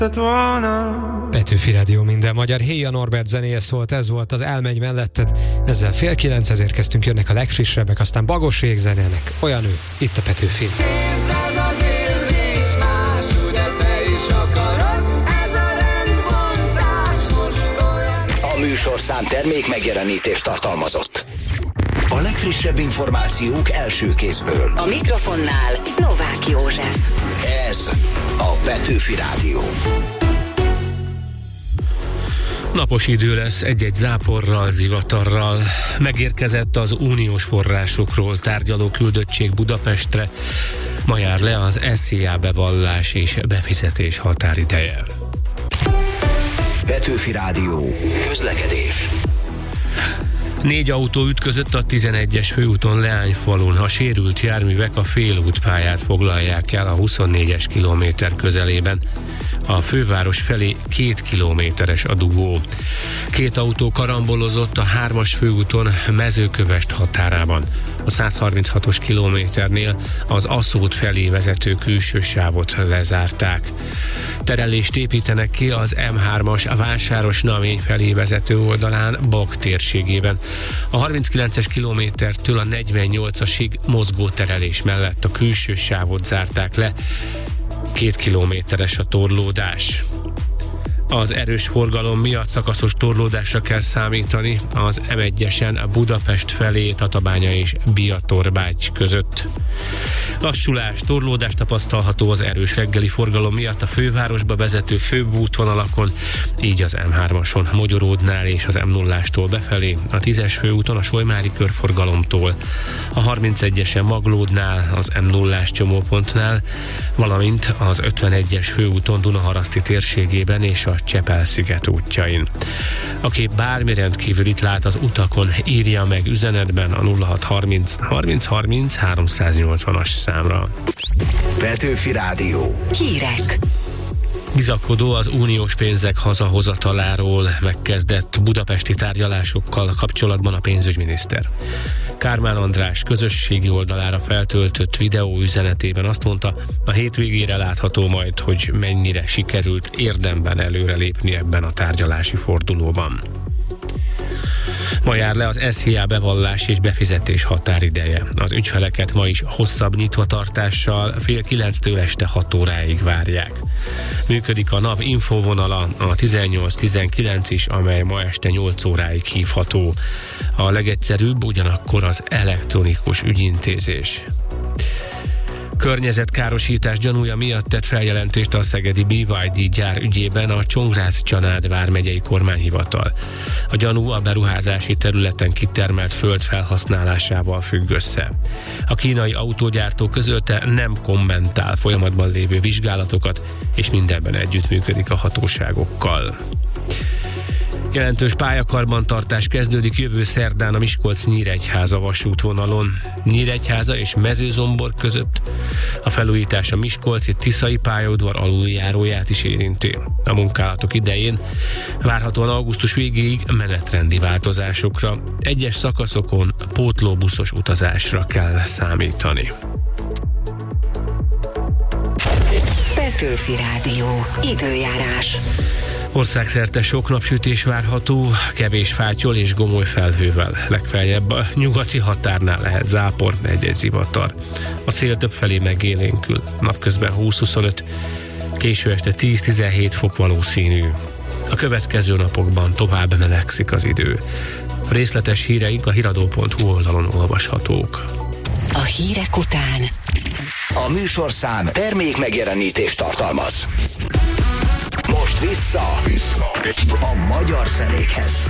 Petőfi Rádió minden magyar. Héja Norbert zenéje szólt, ez volt az Elmegy melletted. Ezzel 8:30 érkeztünk, jönnek a legfrissebbek, aztán Bagos Rég zenének. Olyan ő, itt a Petőfi. A műsorszám termék megjelenítést tartalmazott. A legfrissebb információk első kézből. A mikrofonnál Novák József. Ez a Petőfi Rádió. Napos idő lesz egy-egy záporral, zivatarral. Megérkezett az uniós forrásokról tárgyaló küldöttség Budapestre. Ma jár le az SZIA bevallás és befizetés határideje. Petőfi Rádió. Közlekedés. 4 autó ütközött a 11-es főúton Leányfalun. A sérült járművek a félútpályát foglalják el a 24-es kilométer közelében. A főváros felé 2 kilométeres a dugó. 2 autó karambolozott a 3-as főúton Mezőkövesd határában. A 136-os kilométernél az Aszód felé vezető külső sávot lezárták. Terelést építenek ki az M3-as Vásáros-Namény felé vezető oldalán Bag térségében. A 39-es kilométertől a 48-asig mozgó terelés mellett a külső sávot zárták le. 2 kilométeres a torlódás. Az erős forgalom miatt szakaszos torlódásra kell számítani az M1-esen Budapest felé Tatabánya és Biatorbágy között. Lassulás, torlódás tapasztalható az erős reggeli forgalom miatt a fővárosba vezető főbb útvonalakon, így az M3-ason Mogyoródnál és az M0-ástól befelé, a 10-es főúton a Solymári körforgalomtól, a 31-esen Maglódnál, az M0-ás csomópontnál, valamint az 51-es főúton Dunaharaszti térségében és a Csepel-sziget útjain. Aki bármi rendkívülit lát az utakon, írja meg üzenetben a 0630 30 30 380-as számra. Petőfi Rádió. Hírek. Bizakodó az uniós pénzek hazahozataláról megkezdett budapesti tárgyalásokkal kapcsolatban a pénzügyminiszter. Kármán András közösségi oldalára feltöltött videóüzenetében azt mondta, a hétvégére látható majd, hogy mennyire sikerült érdemben előrelépni ebben a tárgyalási fordulóban. Ma jár le az SZIA bevallás és befizetés határideje. Az ügyfeleket ma is hosszabb nyitvatartással 8:30-től este 6 óráig várják. Működik a NAV infovonala, a 18-19 is, amely ma este 8 óráig hívható. A legegyszerűbb ugyanakkor az elektronikus ügyintézés. Környezetkárosítás gyanúja miatt tett feljelentést a szegedi BYD gyár ügyében a Csongrád-Csanád vármegyei kormányhivatal. A gyanú a beruházási területen kitermelt föld felhasználásával függ össze. A kínai autógyártó közölte, nem kommentál folyamatban lévő vizsgálatokat, és mindenben együttműködik a hatóságokkal. Jelentős pályakarbantartás kezdődik jövő szerdán a Miskolc-Nyíregyháza vasútvonalon. Nyíregyháza és Mezőzombor között. A felújítás a miskolci Tiszai pályaudvar aluljáróját is érinti. A munkálatok idején várhatóan augusztus végéig menetrendi változásokra, egyes szakaszokon pótlóbuszos utazásra kell számítani. Petőfi Rádió. Időjárás. Országszerte sok napsütés várható, kevés fátyol és gomoly felhővel. Legfeljebb a nyugati határnál lehet zápor, egy-egy zivatar. A szél többfelé megélénkül, napközben 20-25, késő este 10-17 fok valószínű. A következő napokban tovább melegszik az idő. A részletes híreink a hiradó.hu oldalon olvashatók. A hírek után A műsorszám termék megjelenítést tartalmaz. Most vissza a magyar zenékhez.